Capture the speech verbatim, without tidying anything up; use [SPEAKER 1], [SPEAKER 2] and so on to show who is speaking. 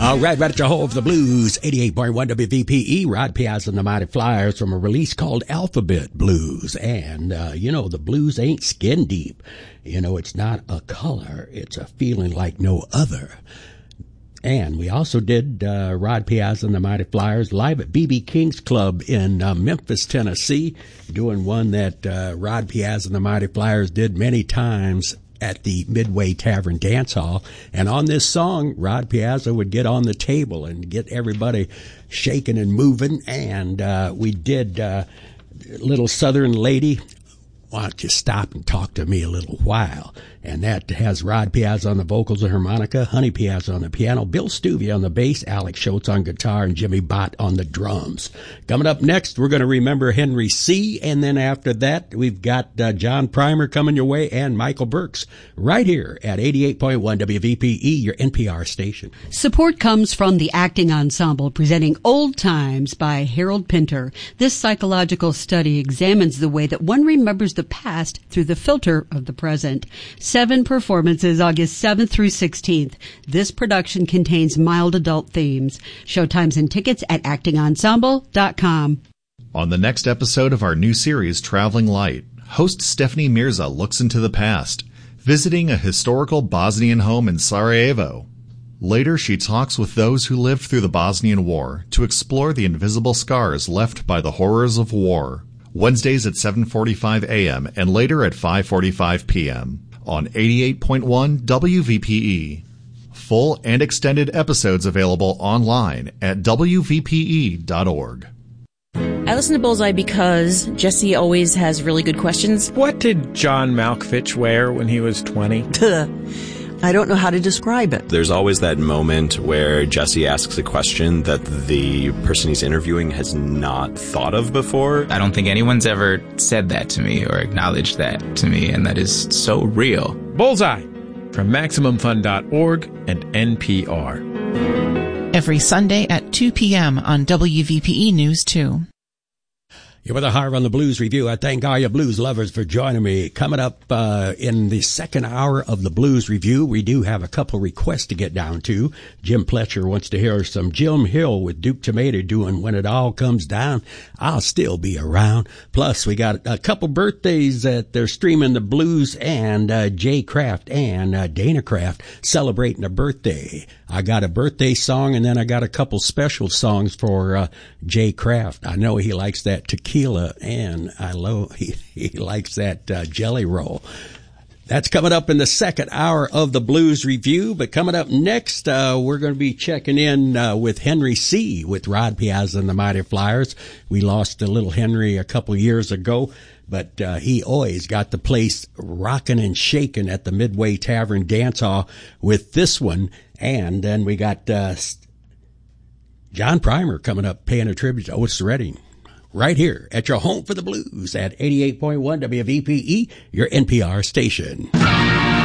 [SPEAKER 1] All right, right at your home for the blues, eighty-eight point one W V P E, Rod Piazza and the Mighty Flyers from a release called Alphabet Blues. And, uh, you know, the blues ain't skin deep. You know, it's not a color. It's a feeling like no other. And we also did uh, Rod Piazza and the Mighty Flyers live at B B King's Club in uh, Memphis, Tennessee, doing one that uh, Rod Piazza and the Mighty Flyers did many times at the Midway Tavern Dance Hall. And on this song, Rod Piazza would get on the table and get everybody shaking and moving. And uh, we did uh, Little Southern Lady, Why Don't You Stop and Talk to Me a Little While. And that has Rod Piazza on the vocals and harmonica, Honey Piazza on the piano, Bill Stuvey on the bass, Alex Schultz on guitar, and Jimmy Bott on the drums. Coming up next, we're going to remember Henry C. And then after that, we've got uh, John Primer coming your way and Michael Burks right here at eighty-eight point one W V P E, your N P R station.
[SPEAKER 2] Support comes from the Acting Ensemble presenting Old Times by Harold Pinter. This psychological study examines the way that one remembers the past through the filter of the present. Seven performances, August seventh through sixteenth. This production contains mild adult themes. Showtimes and tickets at acting ensemble dot com.
[SPEAKER 3] On the next episode of our new series, Traveling Light, host Stephanie Mirza looks into the past, visiting a historical Bosnian home in Sarajevo. Later, she talks with those who lived through the Bosnian War to explore the invisible scars left by the horrors of war. Wednesdays at seven forty-five a.m. and later at five forty-five p.m. on eighty-eight point one W V P E. Full and extended episodes available online at W V P E dot org.
[SPEAKER 4] I listen to Bullseye because Jesse always has really good questions.
[SPEAKER 5] What did John Malkovich wear when he was twenty?
[SPEAKER 6] I don't know how to describe it.
[SPEAKER 7] There's always that moment where Jesse asks a question that the person he's interviewing has not thought of before.
[SPEAKER 8] I don't think anyone's ever said that to me or acknowledged that to me, and that is so real.
[SPEAKER 5] Bullseye from Maximum Fun dot org and N P R.
[SPEAKER 9] Every Sunday at two p.m. on W V P E News two.
[SPEAKER 1] You're with a Harv on the Blues Review. I thank all you blues lovers for joining me. Coming up uh, in the second hour of the Blues Review, we do have a couple of requests to get down to. Jim Pletcher wants to hear some Jim Hill with Duke Tomato doing When It All Comes Down. I'll Still Be Around. Plus, we got a couple birthdays that they're streaming the blues, and uh, Jay Kraft and uh, Dana Kraft celebrating a birthday. I got a birthday song, and then I got a couple special songs for uh, Jay Kraft. I know he likes that tequila, and I love he, he likes that uh, jelly roll. That's coming up in the second hour of the Blues Review. But coming up next, uh, we're going to be checking in uh, with Henry C. with Rod Piazza and the Mighty Flyers. We lost a little Henry a couple years ago, but uh, he always got the place rocking and shaking at the Midway Tavern Dance Hall with this one. And then we got uh, John Primer coming up paying a tribute to Otis Redding right here at your home for the blues at eighty-eight point one W V P E, your N P R station.